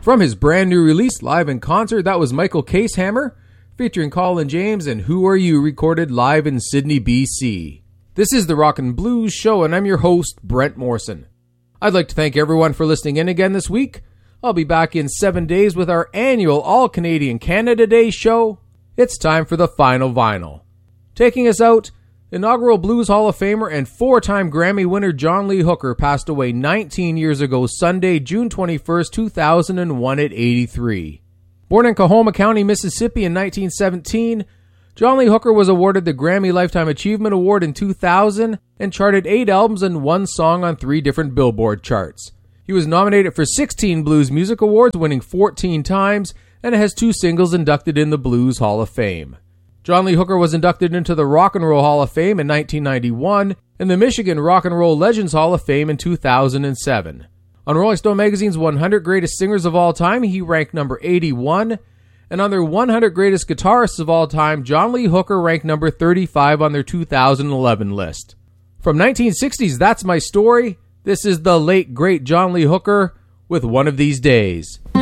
From his brand new release, live in concert, that was Michael Casehammer, featuring Colin James and Who Are You, recorded live in Sydney, BC. This is the Rock and Blues Show, and I'm your host, Brent Morrison. I'd like to thank everyone for listening in again this week. I'll be back in 7 days with our annual All-Canadian Canada Day show. It's time for the final vinyl. Taking us out, inaugural Blues Hall of Famer and 4-time Grammy winner John Lee Hooker passed away 19 years ago Sunday, June 21st, 2001 at 83. Born in Coahoma County, Mississippi in 1917, John Lee Hooker was awarded the Grammy Lifetime Achievement Award in 2000 and charted 8 albums and 1 song on 3 different Billboard charts. He was nominated for 16 Blues Music Awards, winning 14 times, and has 2 singles inducted in the Blues Hall of Fame. John Lee Hooker was inducted into the Rock and Roll Hall of Fame in 1991 and the Michigan Rock and Roll Legends Hall of Fame in 2007. On Rolling Stone Magazine's 100 Greatest Singers of All Time, he ranked number 81, and on their 100 Greatest Guitarists of All Time, John Lee Hooker ranked number 35 on their 2011 list. From 1960's That's My Story, this is the late, great John Lee Hooker with One of These Days.